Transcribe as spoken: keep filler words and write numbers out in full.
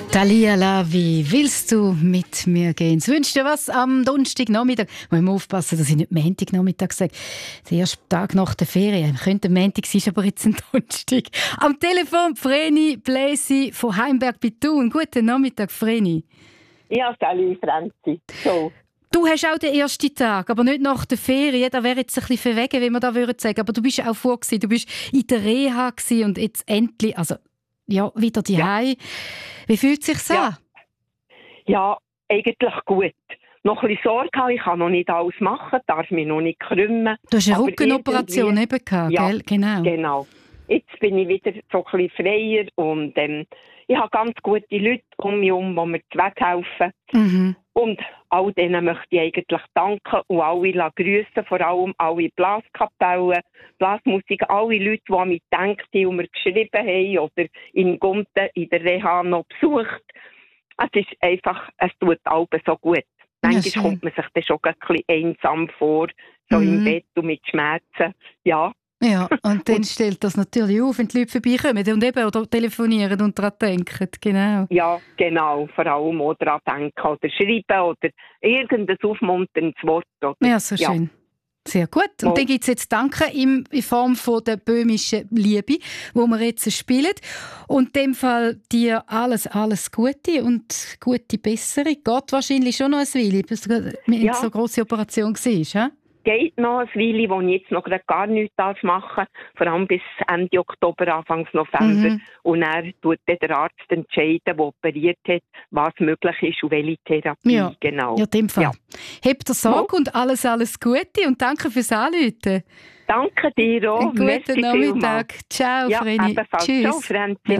Thalia La, wie willst du mit mir gehen? Ich wünsche dir was am Donnerstagnachmittag. Ich muss aufpassen, dass ich nicht Montagnachmittag sage. Der erste Tag nach der Ferien. Könnte ein Montag sein, aber jetzt ein Donnerstag. Am Telefon Vreni Bläsi von Heimberg bei Thun. Guten Nachmittag, Vreni. Ja, salut, Franzi. So. Du hast auch den ersten Tag, aber nicht nach der Ferien. Da wäre jetzt ein bisschen verwegen, wie man da würde sagen. Aber du bist auch vor gewesen. Du bist in der Reha gewesen und jetzt endlich, also ja, wieder daheim. Ja. Wie fühlt es sich ja. an? Ja, eigentlich gut. Noch ein bisschen Sorge habe, ich kann noch nicht alles machen, darf mich noch nicht krümmen. Du hast eine aber Rückenoperation eben gehabt, ja, gell? Genau. genau. Jetzt bin ich wieder so ein bisschen freier und ähm, ich habe ganz gute Leute um mich herum, die mir weghelfen. Mhm. Und all denen möchte ich eigentlich danken und alle grüßen, vor allem alle Blaskapellen, Blasmusiker, alle Leute, die an mich gedacht haben und mir geschrieben haben oder in Gunten in der Reha noch besucht. Es ist einfach, es tut alles so gut. Manchmal ja, kommt man sich dann schon ein bisschen einsam vor, so mhm. im Bett und mit Schmerzen. Ja. Ja, und dann stellt das natürlich auf, wenn die Leute vorbeikommen und eben oder telefonieren und daran denken, genau. Ja, genau, vor allem auch daran denken oder schreiben oder irgendein aufmunterndes Wort. Oder, ja, so ja. schön. Sehr gut. Und oh. dann gibt es jetzt Danke in Form von der böhmischen Liebe, wo wir jetzt spielen. Und in dem Fall dir alles, alles Gute und gute Besserung. Geht wahrscheinlich schon noch ein Weile, bis du mit ja. so eine grosse Operation warst, ja? Geht noch ein Weile, wo ich jetzt noch gar nichts machen darf, vor allem bis Ende Oktober, Anfang November. Mhm. Und dann tut der Arzt entscheiden, der operiert hat, was möglich ist und welche Therapie. Ja, genau. Ja, in dem Fall. Ja. Habt ihr Sorge und alles, alles Gute und danke fürs Anrufen. Danke dir auch. Einen guten Nachmittag. Ciao, ja, Vreni. Tschüss. Ciao, Franzi.